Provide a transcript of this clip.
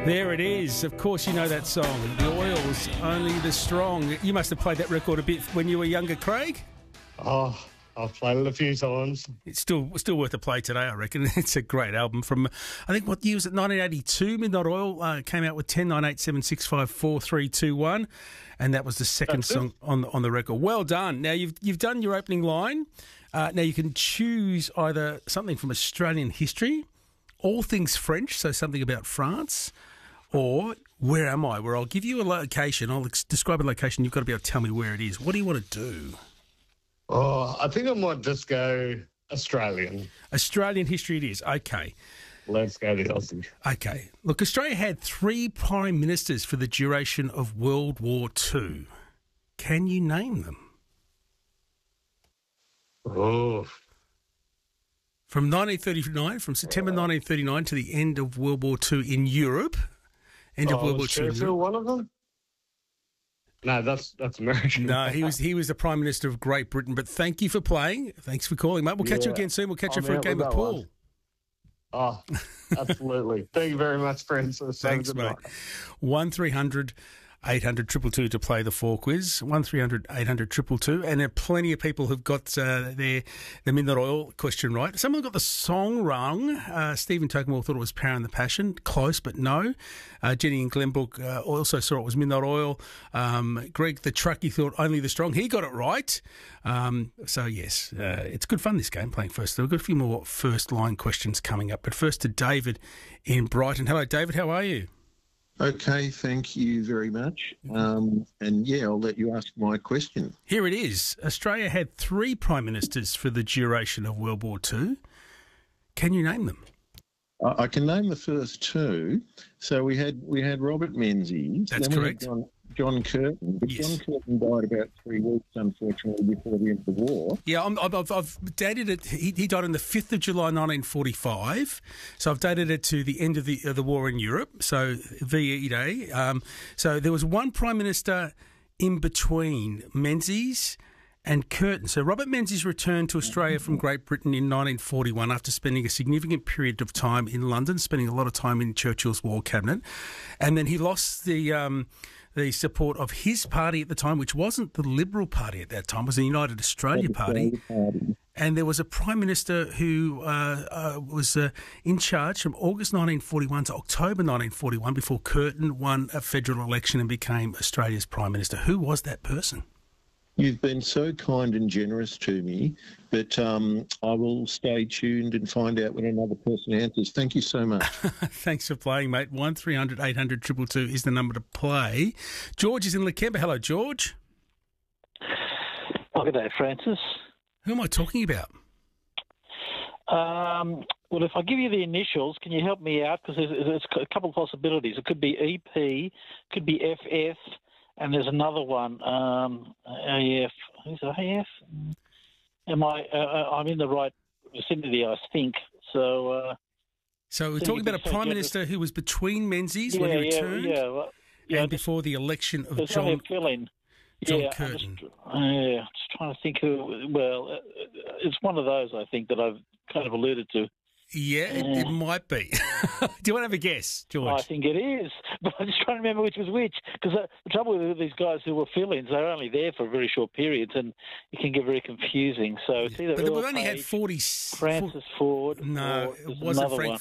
There it is. Of course you know that song. The Oils, Only the Strong. You must have played that record a bit when you were younger, Craig? Oh, I've played it a few times. It's still worth a play today, I reckon. It's a great album from, I think, what year was it? 1982. Midnight Oil came out with 10, 9, 8, 7, 6, 5, 4, 3, 2, 1. And that was the second song on the record. Well done. Now, you've done your opening line. Now, you can choose either something from Australian history, all things French, so something about France, or Where Am I? Where I'll give you a location. I'll describe a location. You've got to be able to tell me where it is. What do you want to do? Oh, I think I might just go Australian. Australian history it is. Okay. Let's go to Aussie. Okay. Look, Australia had 3 prime ministers for the duration of World War II. Can you name them? Oh. From 1939, from September 1939 to the end of World War II in Europe. End of World War II. Was Churchill one of them? No, that's American. No, he was the Prime Minister of Great Britain. But thank you for playing. Thanks for calling, mate. We'll catch you again soon. We'll catch you for a game of pool. Oh, absolutely. Thank you very much, Francis. Thanks, mate. 1300 800 222 to play the 4 quiz. 1300 800 222. And there are plenty of people who've got the Midnight Oil question right. Some of them got the song wrong. Stephen Tokemore thought it was Power and the Passion. Close, but no. Jenny and Glenbrook also saw it was Midnight Oil. Greg the Truckie thought Only the Strong. He got it right. So, yes, it's good fun, this game, playing first. We've got a few more first-line questions coming up. But first to David in Brighton. Hello, David. How are you? Okay, thank you very much. And I'll let you ask my question. Here it is. Australia had 3 prime ministers for the duration of World War II. Can you name them? I can name the first 2. So we had Robert Menzies. That's correct. John Curtin. But yes. John Curtin died about 3 weeks, unfortunately, before the end of the war. Yeah, I've dated it. He died on the 5th of July 1945. So I've dated it to the end of the war in Europe, so VE Day. So there was one Prime Minister in between Menzies and Curtin. So Robert Menzies returned to Australia from Great Britain in 1941 after spending a significant period of time in London, spending a lot of time in Churchill's War Cabinet. And then he lost the support of his party at the time, which wasn't the Liberal Party at that time, it was the United Australia Party. And there was a Prime Minister who was in charge from August 1941 to October 1941 before Curtin won a federal election and became Australia's Prime Minister. Who was that person? You've been so kind and generous to me, but I will stay tuned and find out when another person answers. Thank you so much. Thanks for playing, mate. 1300 800 222 is the number to play. George is in Lakemba. Hello, George. Oh, good day, Francis. Who am I talking about? Well, if I give you the initials, can you help me out? Because there's a couple of possibilities. It could be EP, could be FF, and there's another one, AF. Who's AF? I'm in the right vicinity, I think. So we're talking about a Prime Minister who was between Menzies when he returned and before the election of John Curtin. Just trying to think who. Well, it's one of those, I think, that I've kind of alluded to. Yeah, it might be. Do you want to have a guess, George? I think it is, but I'm just trying to remember which was which. Because the trouble with these guys who were fill-ins, they're only there for very short periods, and it can get very confusing. So it's either but we've only had 40. Francis Ford. No, or it wasn't Frank